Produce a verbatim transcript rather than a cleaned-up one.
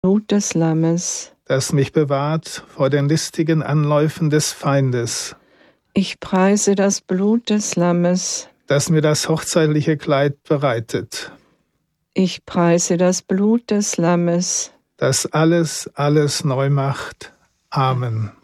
Blut des Lammes, das mich bewahrt vor den listigen Anläufen des Feindes. ich preise das Blut des Lammes, das mir das hochzeitliche Kleid bereitet. ich preise das Blut des Lammes, das alles, alles neu macht. Amen.